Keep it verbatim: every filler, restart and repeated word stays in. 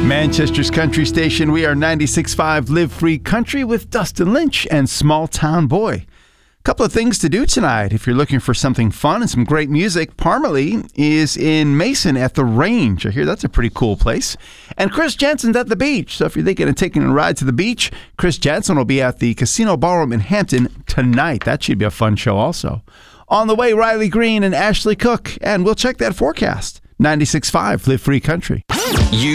Manchester's country station. We are ninety-six point five Live Free Country with Dustin Lynch and Small Town Boy. Couple of things to do tonight. If you're looking for something fun and some great music, Parmalee is in Mason at the Range. I hear that's a pretty cool place. And Chris Jensen's at the beach. So if you're thinking of taking a ride to the beach, Chris Jensen will be at the Casino Ballroom in Hampton tonight. That should be a fun show also. On the way, Riley Green and Ashley Cook. And we'll check that forecast. ninety-six point five Live Free Country.